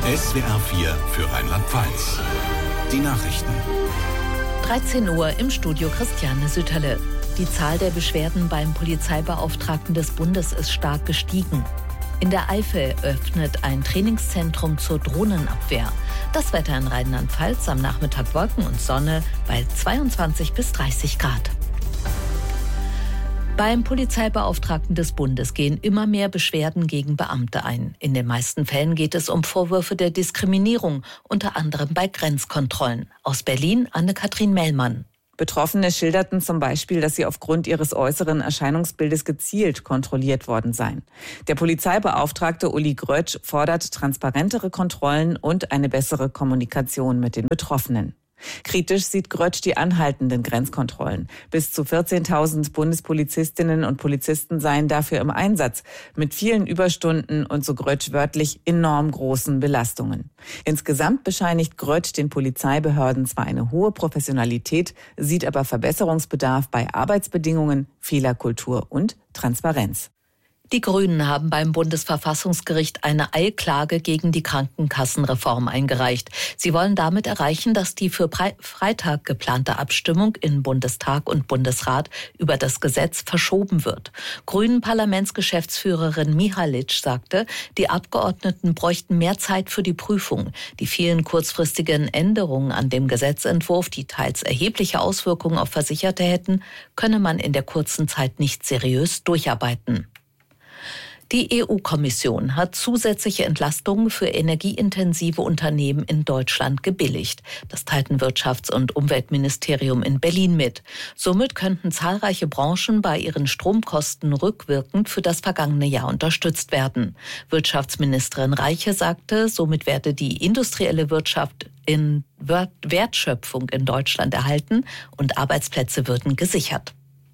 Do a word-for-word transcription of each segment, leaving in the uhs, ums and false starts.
S W R vier für Rheinland-Pfalz. Die Nachrichten. dreizehn Uhr im Studio Christiane Sütterle. Die Zahl der Beschwerden beim Polizeibeauftragten des Bundes ist stark gestiegen. In der Eifel öffnet ein Trainingszentrum zur Drohnenabwehr. Das Wetter in Rheinland-Pfalz: am Nachmittag Wolken und Sonne bei zweiundzwanzig bis dreißig Grad. Beim Polizeibeauftragten des Bundes gehen immer mehr Beschwerden gegen Beamte ein. In den meisten Fällen geht es um Vorwürfe der Diskriminierung, unter anderem bei Grenzkontrollen. Aus Berlin Anne-Kathrin Mellmann. Betroffene schilderten zum Beispiel, dass sie aufgrund ihres äußeren Erscheinungsbildes gezielt kontrolliert worden seien. Der Polizeibeauftragte Uli Grötsch fordert transparentere Kontrollen und eine bessere Kommunikation mit den Betroffenen. Kritisch sieht Grötsch die anhaltenden Grenzkontrollen. Bis zu vierzehntausend Bundespolizistinnen und Polizisten seien dafür im Einsatz, mit vielen Überstunden und, so Grötsch wörtlich, enorm großen Belastungen. Insgesamt bescheinigt Grötsch den Polizeibehörden zwar eine hohe Professionalität, sieht aber Verbesserungsbedarf bei Arbeitsbedingungen, Fehlerkultur und Transparenz. Die Grünen haben beim Bundesverfassungsgericht eine Eilklage gegen die Krankenkassenreform eingereicht. Sie wollen damit erreichen, dass die für Freitag geplante Abstimmung in Bundestag und Bundesrat über das Gesetz verschoben wird. Grünen-Parlamentsgeschäftsführerin Mihalic sagte, die Abgeordneten bräuchten mehr Zeit für die Prüfung. Die vielen kurzfristigen Änderungen an dem Gesetzentwurf, die teils erhebliche Auswirkungen auf Versicherte hätten, könne man in der kurzen Zeit nicht seriös durcharbeiten. Die E U-Kommission hat zusätzliche Entlastungen für energieintensive Unternehmen in Deutschland gebilligt. Das teilte Wirtschafts- und Umweltministerium in Berlin mit. Somit könnten zahlreiche Branchen bei ihren Stromkosten rückwirkend für das vergangene Jahr unterstützt werden. Wirtschaftsministerin Reiche sagte, somit werde die industrielle Wirtschaft in Wertschöpfung in Deutschland erhalten und Arbeitsplätze würden gesichert.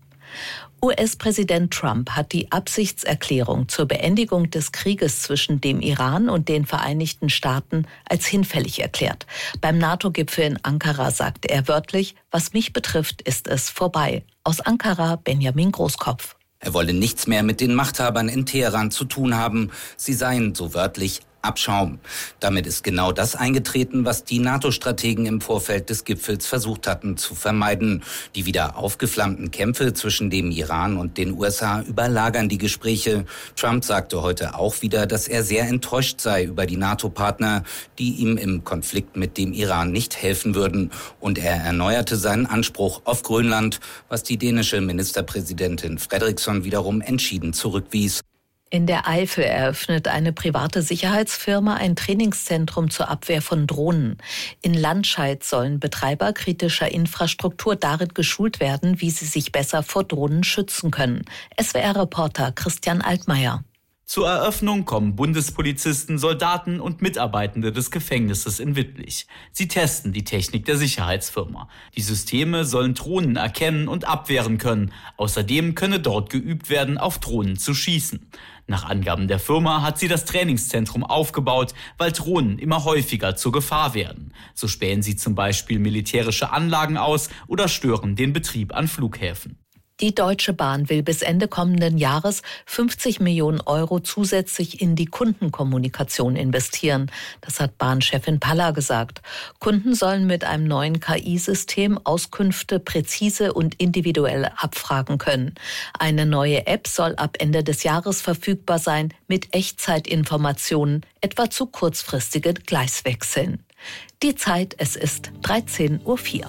U S-Präsident Trump hat die Absichtserklärung zur Beendigung des Krieges zwischen dem Iran und den Vereinigten Staaten als hinfällig erklärt. Beim NATO-Gipfel in Ankara sagte er wörtlich: Was mich betrifft, ist es vorbei. Aus Ankara Benjamin Großkopf. Er wolle nichts mehr mit den Machthabern in Teheran zu tun haben. Sie seien, so wörtlich, Abschaum. Damit ist genau das eingetreten, was die NATO-Strategen im Vorfeld des Gipfels versucht hatten zu vermeiden. Die wieder aufgeflammten Kämpfe zwischen dem Iran und den U S A überlagern die Gespräche. Trump sagte heute auch wieder, dass er sehr enttäuscht sei über die NATO-Partner, die ihm im Konflikt mit dem Iran nicht helfen würden. Und er erneuerte seinen Anspruch auf Grönland, was die dänische Ministerpräsidentin Fredriksson wiederum entschieden zurückwies. In der Eifel eröffnet eine private Sicherheitsfirma ein Trainingszentrum zur Abwehr von Drohnen. In Landscheid sollen Betreiber kritischer Infrastruktur darin geschult werden, wie sie sich besser vor Drohnen schützen können. S W R-Reporter Christian Altmaier. Zur Eröffnung kommen Bundespolizisten, Soldaten und Mitarbeitende des Gefängnisses in Wittlich. Sie testen die Technik der Sicherheitsfirma. Die Systeme sollen Drohnen erkennen und abwehren können. Außerdem könne dort geübt werden, auf Drohnen zu schießen. Nach Angaben der Firma hat sie das Trainingszentrum aufgebaut, weil Drohnen immer häufiger zur Gefahr werden. So spähen sie zum Beispiel militärische Anlagen aus oder stören den Betrieb an Flughäfen. Die Deutsche Bahn will bis Ende kommenden Jahres fünfzig Millionen Euro zusätzlich in die Kundenkommunikation investieren. Das hat Bahnchefin Paller gesagt. Kunden sollen mit einem neuen K I-System Auskünfte präzise und individuell abfragen können. Eine neue App soll ab Ende des Jahres verfügbar sein mit Echtzeitinformationen, etwa zu kurzfristigen Gleiswechseln. Die Zeit, es ist dreizehn Uhr vier.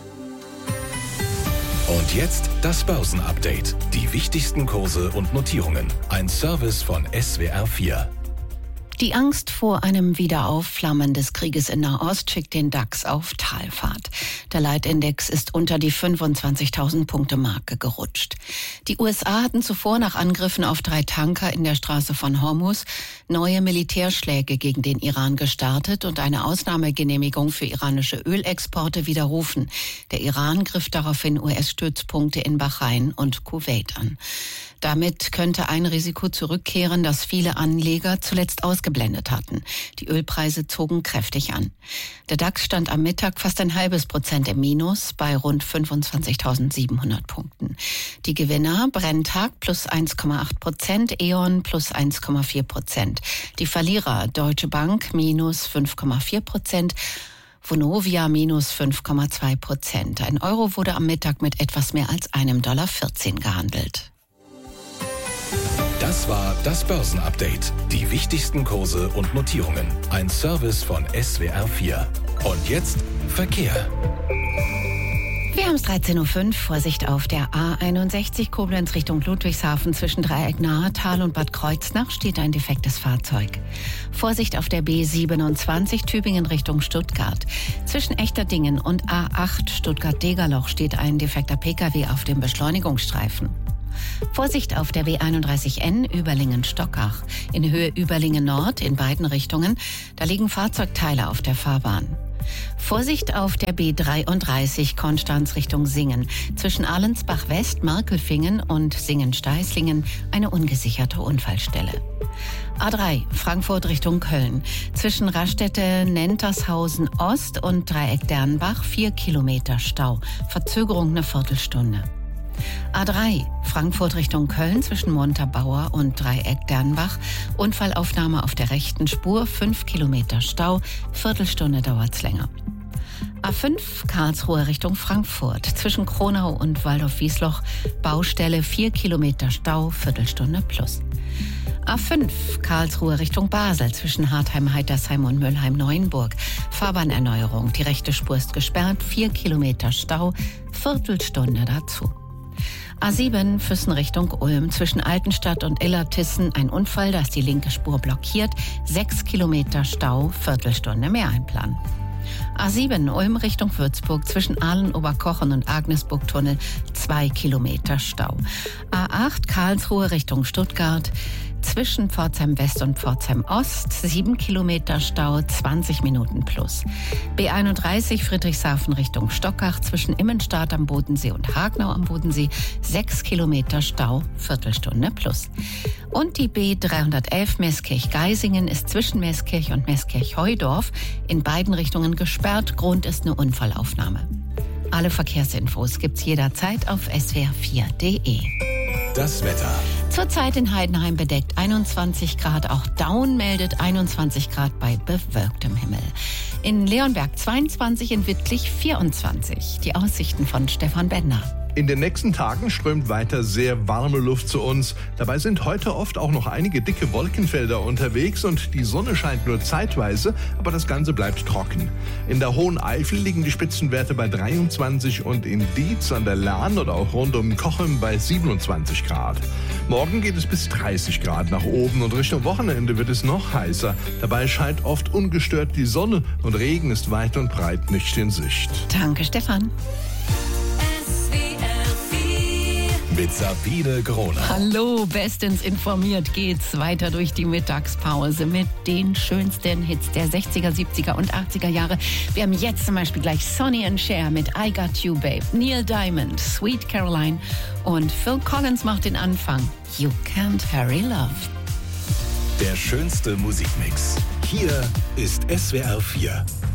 Und jetzt das Börsenupdate. Die wichtigsten Kurse und Notierungen. Ein Service von S W R vier. Die Angst vor einem Wiederaufflammen des Krieges in Nahost schickt den DAX auf Talfahrt. Der Leitindex ist unter die fünfundzwanzigtausend Punkte Marke gerutscht. Die U S A hatten zuvor nach Angriffen auf drei Tanker in der Straße von Hormuz neue Militärschläge gegen den Iran gestartet und eine Ausnahmegenehmigung für iranische Ölexporte widerrufen. Der Iran griff daraufhin U S-Stützpunkte in Bahrain und Kuwait an. Damit könnte ein Risiko zurückkehren, das viele Anleger zuletzt ausgemacht geblendet hatten. Die Ölpreise zogen kräftig an. Der DAX stand am Mittag fast ein halbes Prozent im Minus bei rund fünfundzwanzigtausendsiebenhundert Punkten. Die Gewinner Brenntag plus eins Komma acht Prozent, E.ON plus eins Komma vier Prozent. Die Verlierer Deutsche Bank minus fünf Komma vier Prozent, Vonovia minus fünf Komma zwei Prozent. Ein Euro wurde am Mittag mit etwas mehr als einem Dollar vierzehn gehandelt. Das war das Börsenupdate. Die wichtigsten Kurse und Notierungen. Ein Service von S W R vier. Und jetzt Verkehr. Wir haben es dreizehn Uhr fünf. Vorsicht auf der A einundsechzig Koblenz Richtung Ludwigshafen zwischen Dreieck Nahetal und Bad Kreuznach steht ein defektes Fahrzeug. Vorsicht auf der B siebenundzwanzig Tübingen Richtung Stuttgart. Zwischen Echterdingen und A acht Stuttgart-Degerloch steht ein defekter Pkw auf dem Beschleunigungsstreifen. Vorsicht auf der B einunddreißig N Überlingen-Stockach. In Höhe Überlingen-Nord in beiden Richtungen. Da liegen Fahrzeugteile auf der Fahrbahn. Vorsicht auf der B dreiunddreißig Konstanz Richtung Singen. Zwischen Allensbach-West, Markelfingen und Singen-Steißlingen eine ungesicherte Unfallstelle. A drei Frankfurt Richtung Köln. Zwischen Raststätte Nentershausen Ost und Dreieck Dernbach vier Kilometer Stau. Verzögerung eine Viertelstunde. A drei Frankfurt Richtung Köln zwischen Montabaur und Dreieck Dernbach. Unfallaufnahme auf der rechten Spur, fünf Kilometer Stau, Viertelstunde dauert's länger. A fünf Karlsruhe Richtung Frankfurt zwischen Kronau und Waldorf-Wiesloch. Baustelle, vier Kilometer Stau, Viertelstunde plus. A fünf Karlsruhe Richtung Basel zwischen Hartheim-Heitersheim und Mülheim-Neuenburg. Fahrbahnerneuerung, die rechte Spur ist gesperrt, vier Kilometer Stau, Viertelstunde dazu. A sieben Füssen Richtung Ulm zwischen Altenstadt und Illertissen ein Unfall, da ist die linke Spur blockiert, sechs Kilometer Stau, Viertelstunde mehr einplanen. A sieben Ulm Richtung Würzburg zwischen Ahlen-Oberkochen und Agnesburg-Tunnel zwei Kilometer Stau. A acht Karlsruhe Richtung Stuttgart zwischen Pforzheim West und Pforzheim Ost sieben Kilometer Stau, zwanzig Minuten plus. B einunddreißig Friedrichshafen Richtung Stockach zwischen Immenstadt am Bodensee und Hagnau am Bodensee sechs Kilometer Stau, Viertelstunde plus. Und die B dreihundertelf Meßkirch-Geisingen ist zwischen Meßkirch und Meßkirch-Heudorf in beiden Richtungen gesperrt. Grund ist eine Unfallaufnahme. Alle Verkehrsinfos gibt's jederzeit auf S W R vier Punkt de. Das Wetter. Zurzeit in Heidenheim bedeckt einundzwanzig Grad, auch Daun meldet einundzwanzig Grad bei bewölktem Himmel. In Leonberg zweiundzwanzig, in Wittlich vierundzwanzig. Die Aussichten von Stefan Bender. In den nächsten Tagen strömt weiter sehr warme Luft zu uns. Dabei sind heute oft auch noch einige dicke Wolkenfelder unterwegs und die Sonne scheint nur zeitweise, aber das Ganze bleibt trocken. In der Hohen Eifel liegen die Spitzenwerte bei dreiundzwanzig und in Dietz an der Lahn oder auch rund um Cochem bei siebenundzwanzig Grad. Morgen geht es bis dreißig Grad nach oben und Richtung Wochenende wird es noch heißer. Dabei scheint oft ungestört die Sonne und Regen ist weit und breit nicht in Sicht. Danke, Stefan. Mit Sabine Groner. Hallo, bestens informiert geht's weiter durch die Mittagspause mit den schönsten Hits der sechziger, siebziger und achtziger Jahre. Wir haben jetzt zum Beispiel gleich Sonny and Cher mit I Got You Babe, Neil Diamond, Sweet Caroline und Phil Collins macht den Anfang. You Can't Hurry Love. Der schönste Musikmix. Hier ist S W R vier.